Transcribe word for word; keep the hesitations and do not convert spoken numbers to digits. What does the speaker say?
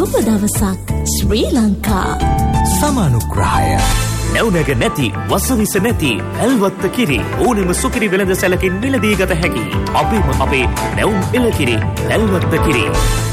සුබ දවසක් ශ්‍රී ලංකා. සමානුග්‍රහය නැවුනග නැති වසවිස නැති ඇල්වත්ත කිරි ඕනෙම සුකිරි වෙළඳ සැලකින් මිලදී ගත හැකි අපිම අපේ නැවුම් එළකිරි ඇල්වත්ත කිරි.